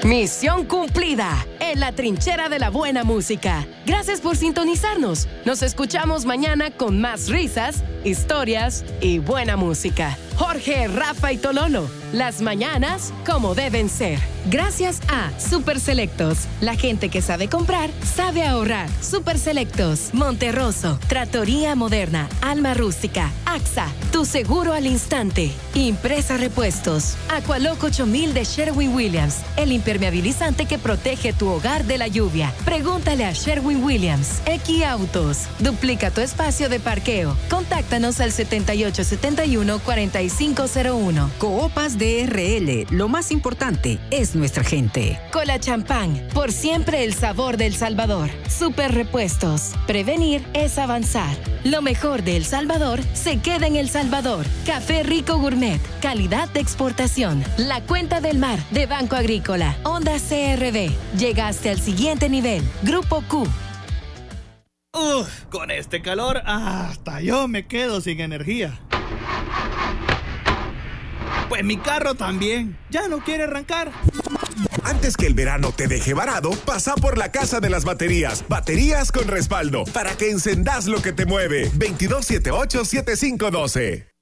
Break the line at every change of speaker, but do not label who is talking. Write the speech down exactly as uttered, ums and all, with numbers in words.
Misión cumplida en la trinchera de la buena música. Gracias por sintonizarnos. Nos escuchamos mañana con más risas, historias y buena música. Jorge, Rafa y Tololo, las mañanas como deben ser. Gracias a Super Selectos. La gente que sabe comprar, sabe ahorrar. Super Selectos, Monterroso, Trattoria Moderna, Alma Rústica, AXA, tu seguro al instante. Impresa Repuestos, Aqualoc ocho mil de Sherwin-Williams, el impermeabilizante que protege tu hogar de la lluvia. Pregúntale a Sherwin-Williams. X Autos, duplica tu espacio de parqueo. Contáctanos al setenta y ocho setenta y uno cuarenta y cinco cero uno.
Coopas D R L, lo más importante es nuestra gente.
Cola Champán, por siempre el sabor del Salvador. Super Repuestos, prevenir es avanzar. Lo mejor de El Salvador se queda en El Salvador. Café Rico Gourmet, calidad de exportación. La Cuenta del Mar de Banco Agrícola. Honda C R V, llegaste al siguiente nivel. Grupo Q.
Uf, con este calor hasta yo me quedo sin energía. Pues mi carro también, ya no quiere arrancar.
Antes que el verano te deje varado, pasa por la Casa de las Baterías. Baterías con respaldo, para que encendás lo que te mueve. veintidós setenta y ocho setenta y cinco doce.